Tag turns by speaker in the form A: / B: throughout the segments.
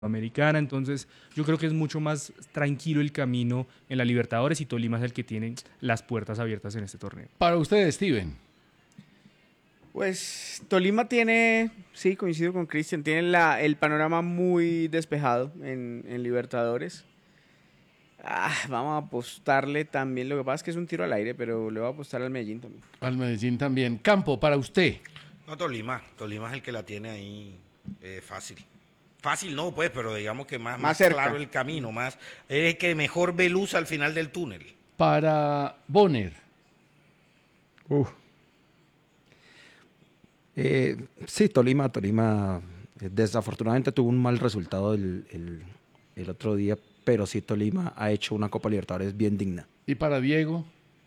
A: Americana, entonces yo creo que es mucho más tranquilo el camino en la Libertadores y Tolima es el que tiene las puertas abiertas en este torneo.
B: Para usted, Steven.
C: Pues Tolima tiene, sí, coincido con Cristian, tiene el panorama muy despejado en Libertadores. Vamos a apostarle también, lo que pasa es que es un tiro al aire, pero le voy a apostar al Medellín también.
B: Al Medellín también. Campo, para usted.
D: No, Tolima es el que la tiene ahí fácil. Fácil no, pues, pero digamos que más claro el camino, más es el que mejor ve luz al final del túnel.
B: Para Bonner.
E: Sí, Tolima desafortunadamente tuvo un mal resultado el otro día, pero sí Tolima ha hecho una Copa Libertadores bien digna.
B: ¿Y para Diego?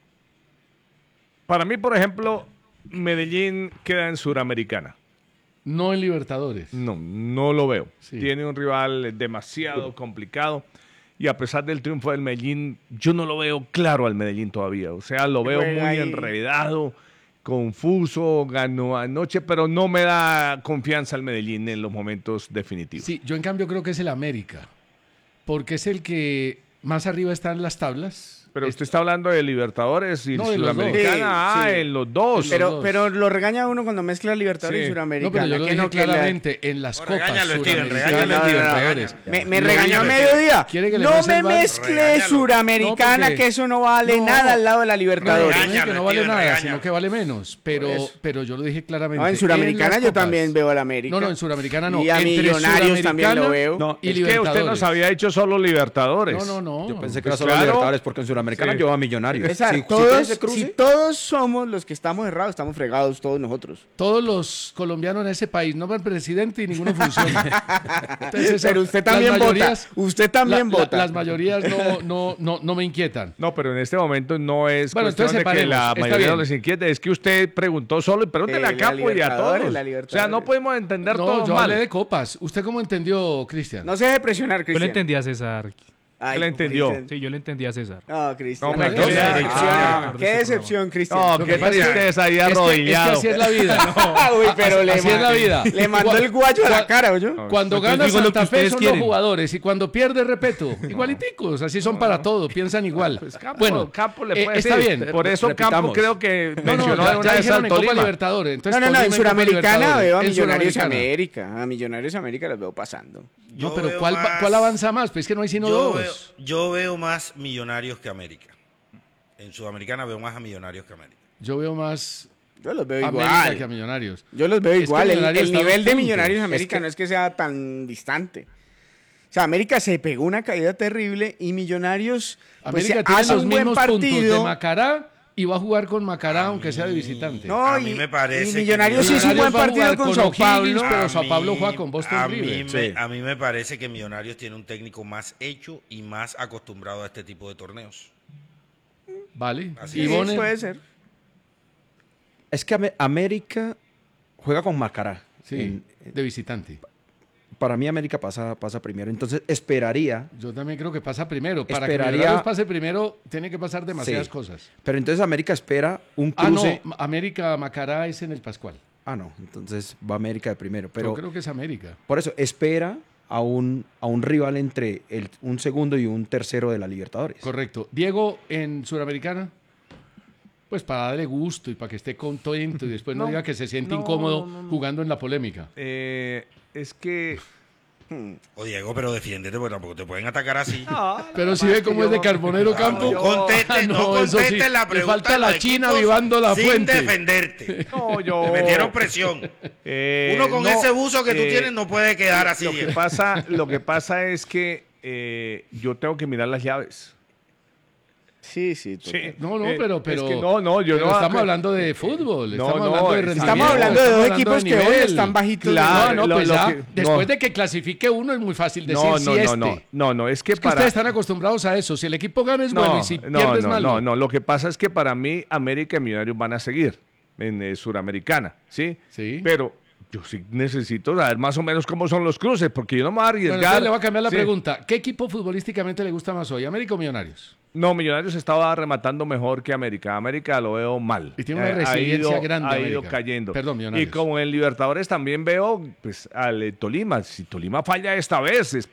F: Para mí, por ejemplo, Medellín queda en Suramericana.
B: No en Libertadores.
F: No lo veo.
B: Sí.
F: Tiene un rival demasiado complicado y a pesar del triunfo del Medellín, yo no lo veo claro al Medellín todavía. O sea, lo veo muy enredado, confuso, ganó anoche, pero no me da confianza el Medellín en los momentos definitivos.
B: Sí, yo en cambio creo que es el América, porque es el que más arriba está en las tablas.
F: Pero usted está hablando de Libertadores y
B: No, de los
F: Sudamericana.
C: dos. Sí.
F: En los dos.
C: Pero lo regaña uno cuando mezcla Libertadores y
F: Sí.
C: Suramericana.
B: No, pero yo lo dije
C: que
B: claramente, en las copas
D: Regáñalo, Steven,
B: Suramericanas
D: regáñalo,
B: y Libertadores.
C: Me regañó a mediodía.
B: ¿Quiere que le
C: No
B: pase
C: me
B: el bar?
C: mezcle
D: Regáñalo.
C: Suramericana,
B: No, porque-
C: que eso no vale
B: No.
C: nada al lado de la Libertadores.
B: No dije
D: Regáñalo,
B: que no vale
D: Steven,
B: nada,
D: regáñalo.
B: sino que vale menos. Pero yo lo dije claramente.
C: No, en Suramericana
B: las
C: yo
B: copas.
C: también veo al América.
B: No, en Suramericana no.
C: Y a
B: Entre
C: Millonarios también
B: Suramericana
C: lo veo.
F: No,
B: y
F: es que usted
B: Libertadores.
F: nos había dicho solo Libertadores.
B: No.
E: Yo pensé que
F: pues
E: era solo
F: claro.
E: Libertadores porque en Suramericana
F: Sí.
E: yo a Millonarios.
C: César, si todos somos los que estamos errados, estamos fregados todos nosotros.
B: Todos los colombianos en ese país no van presidente y ninguno funciona. Entonces,
C: Pero usted
B: las
C: también vota.
B: mayorías-
C: Usted también vota.
B: Las mayorías no me inquietan.
F: No, pero en este momento no es
B: Bueno,
F: cuestión
B: entonces
F: de que
B: separemos,
F: la
B: está
F: mayoría
B: bien.
F: no les inquiete. Es que usted preguntó solo y pregúntele a
C: La
F: Campo y a
C: Libertadores,
F: todos.
C: la
F: O
C: Libertadores.
F: sea, no podemos entender
B: No,
F: todo
B: yo
F: mal.
B: hablé de copas. ¿Usted cómo entendió, Cristian?
C: No se deje presionar,
A: Yo le
C: Cristian.
A: entendí a César.
C: Ay,
F: ¿Le entendió?
C: Cristian.
A: Sí, yo le entendí a César.
C: No, Cristian.
F: No, pero
C: qué
F: qué
C: decepción. Qué
A: este
C: decepción, Cristian.
F: No,
B: Lo
F: qué
B: que pasa es que-
F: tristeza ahí
B: Es que
F: arrodillado.
B: así es la vida.
C: Uy, pero
B: Así es la vida.
C: Le mandó el guayo a la cara, ¿oyó?
B: Cuando
A: Entonces
B: gana
A: digo lo
B: Santa
A: que
B: Fe
A: ustedes
B: son
A: quieren.
B: los jugadores y cuando pierde, repeto. Igualiticos, así son para todo, piensan igual.
F: Bueno, Campo le puede
B: está
F: decir.
B: bien.
F: Por eso Campo
E: repitamos.
F: creo que
B: No,
F: mencionó
B: ya,
F: de una
B: ya
F: vez
B: dijeron
F: al
B: en Copa
F: Tolima.
B: Libertadores. Entonces,
C: No, en
B: Tolima Copa
C: Suramericana
B: Libertadores.
C: veo a
B: En
C: Millonarios
B: Suramericana.
C: América. A Millonarios América los veo pasando.
B: No,
D: Yo
B: pero
D: veo
B: ¿cuál
D: más-
B: avanza más? Pues es que no hay sino dos.
D: Yo veo más Millonarios que América. En Sudamericana veo más a Millonarios que América.
B: Yo veo más
C: Yo los veo
B: América
C: igual.
B: que a Millonarios.
C: Yo los veo
B: Es que
C: igual.
B: Millonarios
C: El
B: está a
C: nivel
B: 2
C: de
B: puntos.
C: Millonarios
B: Es
C: América
B: que-
C: no es que sea tan distante. O sea, América se pegó una caída terrible y Millonarios pues,
B: América tiene
C: hace
B: los
C: un buen
B: mismos puntos de
C: partido.
B: Macará y va a jugar con Macará aunque sea de visitante.
C: No,
D: A mí me parece
C: y
D: que
C: Millonarios hizo un
B: Millonarios
C: buen
B: va a
C: partido
B: jugar
C: con
B: con
C: Sao
B: O'Higgins,
C: Paulo.
B: pero
D: A
B: Sao Paulo
D: mí-
B: juega con Boston
D: a
B: River.
D: mí
E: Sí.
D: a mí me parece que Millonarios tiene un técnico más hecho y más acostumbrado a este tipo de torneos.
B: Vale.
D: Así
B: Y
D: es.
B: Bonner,
C: Puede ser.
E: Es que América juega con Macará.
B: sí, de visitante.
E: Para mí América pasa primero. Entonces esperaría,
B: Yo también creo que pasa primero. Para que
E: Esperaría-
B: Millonarios pase primero, tiene que pasar demasiadas
E: Sí.
B: cosas.
E: pero entonces América espera un
B: Ah,
E: cruce.
B: no, América Macará es en el Pascual.
E: Ah, no. Entonces va América de primero.
B: Yo
E: Pero
B: creo que es América.
E: por eso espera a un rival entre un segundo y un tercero de la Libertadores.
B: Correcto. Diego, en Suramericana, pues para darle gusto y para que esté contento y después no,
F: No,
B: diga que se siente
F: no,
B: incómodo
F: no.
B: jugando en la polémica.
F: Es que
D: O Diego, pero defiéndete porque tampoco te pueden atacar así.
B: Pero si ve cómo es de Carbonero Campo.
D: No contestes, no
B: eso sí,
D: contestes la
B: le
D: pregunta.
B: falta
D: de
B: la
D: los
B: China
D: equipos
B: avivando la
D: sin
B: fuente.
D: defenderte.
F: no, yo.
D: Te metieron presión. Uno con
F: no,
D: ese buzo que tú
F: eh,
D: tienes no puede quedar así.
F: Lo que pasa es que yo tengo que mirar las llaves.
C: Sí, sí. total.
F: Sí.
B: No,
F: Es
B: pero
F: que no, yo
B: pero
F: no.
B: estamos hablando de fútbol,
F: No,
B: estamos
F: no,
B: hablando de
F: estamos
B: rendimiento,
C: Estamos hablando de dos
B: hablando
C: equipos que hoy
B: nivel.
C: están bajitos.
F: Claro,
B: No,
F: lo-
B: pues
F: lo
B: ya,
F: que-
B: después
F: no.
B: de que clasifique uno es muy fácil decir
F: No,
B: si
F: no,
B: este.
F: no, es que
B: Es que
F: para.
B: ustedes están acostumbrados a eso. Si el equipo gana es bueno y si
F: no,
B: pierde es
F: no,
B: malo.
F: no, lo que pasa es que para mí América y Millonarios van a seguir en Suramericana, ¿sí?
B: Sí.
F: Pero Yo sí necesito saber más o menos cómo son los cruces, porque yo no me voy a arriesgar.
B: Bueno, entonces le voy a cambiar la
F: Sí.
B: pregunta. ¿Qué equipo futbolísticamente le gusta más hoy, América o Millonarios?
F: No, Millonarios estaba rematando mejor que América. América lo veo mal.
B: Y tiene una resiliencia grande,
F: Ha ido
B: América.
F: cayendo.
B: Perdón,
F: y
B: Millonarios.
F: como en Libertadores también veo pues, al Tolima. Si Tolima falla esta vez, es